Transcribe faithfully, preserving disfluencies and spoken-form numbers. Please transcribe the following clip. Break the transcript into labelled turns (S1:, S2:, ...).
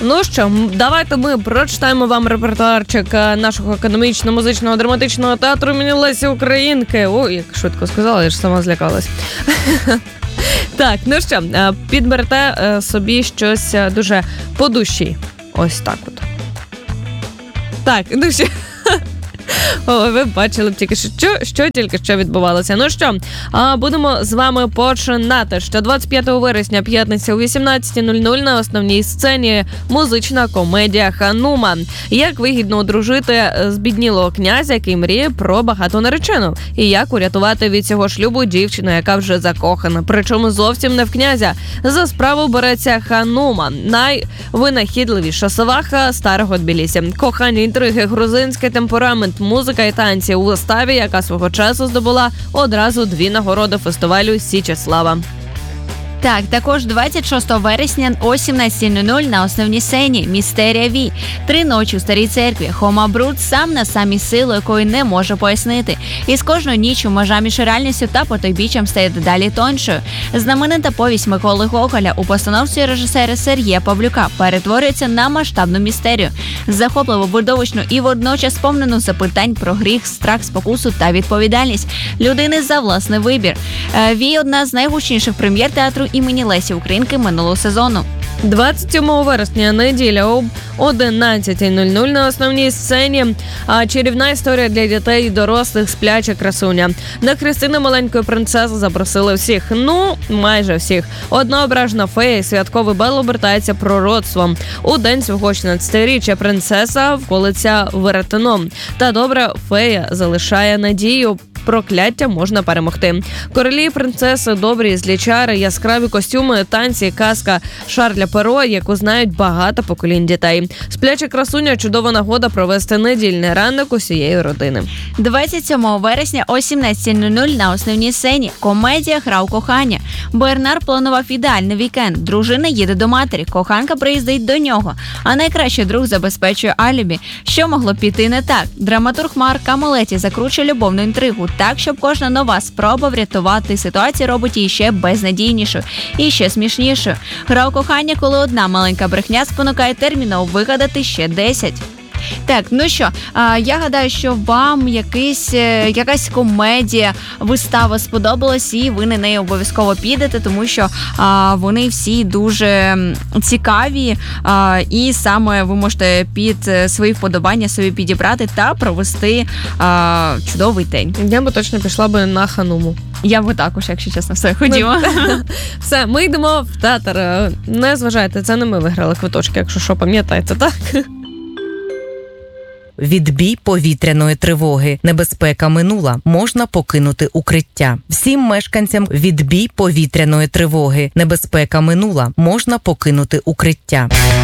S1: Ну що, давайте ми прочитаємо вам репертуарчик нашого академічно-музичного драматичного театру імені Лесі Українки. Ой, як швидко сказала, я ж сама злякалась. Так, ну що, підберете собі щось дуже по душі. Ось так от. Так, ну що... О, ви бачили б тільки, що, що тільки що відбувалося. Ну що, а будемо з вами починати. Що двадцять п'ятого вересня, п'ятниця, о вісімнадцята нуль нуль на основній сцені музична комедія «Ханума». Як вигідно одружити збіднілого князя, який мріє про багату наречену. І як урятувати від цього шлюбу дівчину, яка вже закохана. Причому зовсім не в князя. За справу береться Ханума, найвинахідливіша соваха старого Тбілісі. Кохання, інтриги, грузинський темперамент, музика і танці у виставі, яка свого часу здобула одразу дві нагороди фестивалю «Січеслава».
S2: Так, також двадцять шостого вересня о сімнадцята нуль нуль на основній сцені «Містерія Ві». Три ночі у Старій церкві. Хома Брут сам на самі силу, якої не може пояснити. І з кожною ніччю межа між реальністю та потойбіччям стає дедалі тоншою. Знаменита повість Миколи Гоголя у постановці режисера Сергія Павлюка перетворюється на масштабну містерію. Захопливо, видовищну і водночас сповнену запитань про гріх, страх, спокусу та відповідальність людини за власний вибір. «Ві» – одна з найгучніших прем'єр театру імені Лесі Українки минулого сезону.
S1: двадцять сьомого вересня, неділя, об одинадцята нуль нуль на основній сцені а, чарівна історія для дітей і дорослих «Спляча красуня». На хрестини маленької принцеси запросили всіх, ну, майже всіх. Одна ображена фея і святковий бал обертається пророцтвом. У день свого шістнадцятиріччя принцеса вколиться веретеном. Та добра фея залишає надію. Прокляття можна перемогти. Королі і принцеси, добрі злічари, яскраві костюми, танці, казка Шарля Перо, яку знають багато поколінь дітей. «Спляча красуня» – чудова нагода провести недільний ранок усієї родини.
S2: двадцять сьомого вересня о сімнадцята нуль нуль на основній сцені комедія «Гра у кохання». Бернар планував ідеальний вікенд. Дружина їде до матері, коханка приїздить до нього, а найкращий друг забезпечує алібі. Що могло піти не так? Драматург Марк Камолеті закручує любовну інтригу так, щоб кожна нова спроба врятувати ситуацію робить її ще безнадійнішою і ще смішнішою. Гра у кохання, коли одна маленька брехня спонукає терміново вигадати ще десять. Так, ну що, я гадаю, що вам якийсь, якась комедія, вистава сподобалась, і ви на неї обов'язково підете, тому що а, вони всі дуже цікаві, а, і саме ви можете під свої вподобання собі підібрати та провести а, чудовий день.
S1: Я би точно пішла би на «Хануму».
S2: Я би також, якщо чесно. Все, ходімо.
S1: Все, ми йдемо в театр. Не зважайте, це не ми виграли квиточки, якщо що, пам'ятаєте, так?
S3: Відбій повітряної тривоги. Небезпека минула. Можна покинути укриття. Всім мешканцям відбій повітряної тривоги. Небезпека минула. Можна покинути укриття.